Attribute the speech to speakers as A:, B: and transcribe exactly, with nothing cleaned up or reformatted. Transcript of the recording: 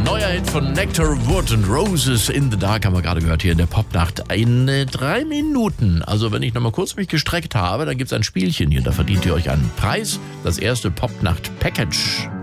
A: Neuer Hit von Nectar, Wood and Roses in the Dark haben wir gerade gehört hier in der Popnacht. In äh, drei Minuten, also wenn ich nochmal kurz mich gestreckt habe, dann gibt es ein Spielchen hier, da verdient ihr euch einen Preis. Das erste Popnacht-Package.